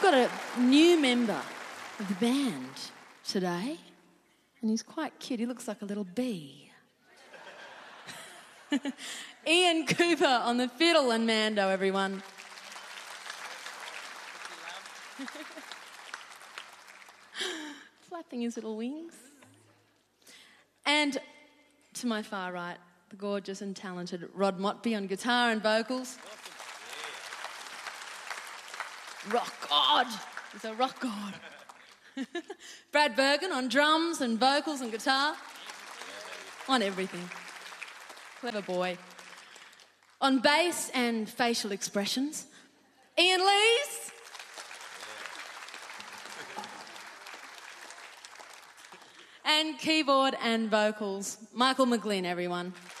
got a new member of the band today, and he's quite cute. He looks like a little bee. Ian Cooper on the fiddle and Mando, everyone. Flapping his little wings. And to my far right, the gorgeous and talented Rod Motby on guitar and vocals. Rock God. He's a rock god. Brad Bergen on drums and vocals and guitar. On everything. Clever boy. On bass and facial expressions, Ian Lees. And keyboard and vocals, Michael McGlynn, everyone.